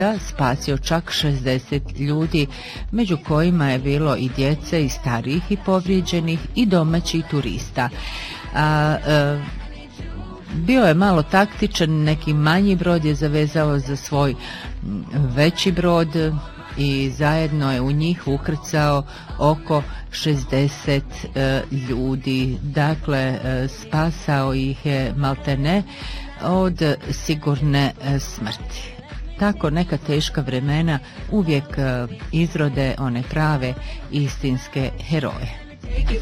spasio čak 60 ljudi, među kojima je bilo i djece i starijih i povrijeđenih i domaćih turista. Bio je malo taktičan, neki manji brod je zavezao za svoj veći brod i zajedno je u njih ukrcao oko 60 ljudi. Dakle, spasao ih je maltene od sigurne smrti. Tako neka teška vremena uvijek izrode one prave istinske heroje.